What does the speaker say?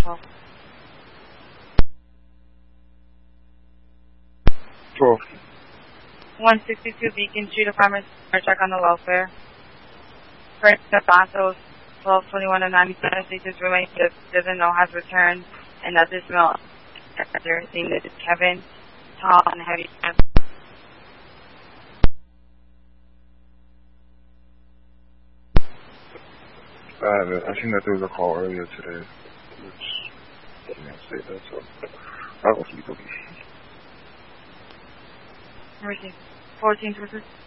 12. 12. 162 Beacon Street Apartments, check on the welfare. Frank Nabatos, 1221 and 97, status roommate doesn't know has returned, and that this male named is Kevin, tall and heavy. I seen that there was a call earlier today, which didn't say that, so I will sleep. Let me see. 14 versus